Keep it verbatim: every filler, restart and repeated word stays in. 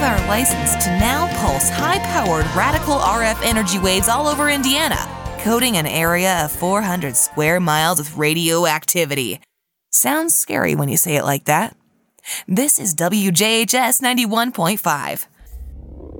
are licensed to now pulse high-powered radical R F energy waves all over Indiana, coating an area of four hundred square miles with radioactivity. Sounds scary when you say it like that. This is W J H S ninety-one point five.